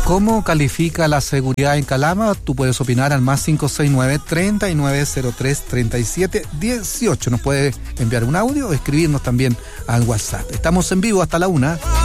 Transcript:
¿Cómo califica la seguridad en Calama? Tú puedes opinar al más 569-3903-3718. Nos puedes enviar un audio o escribirnos también al WhatsApp. Estamos en vivo hasta la 1.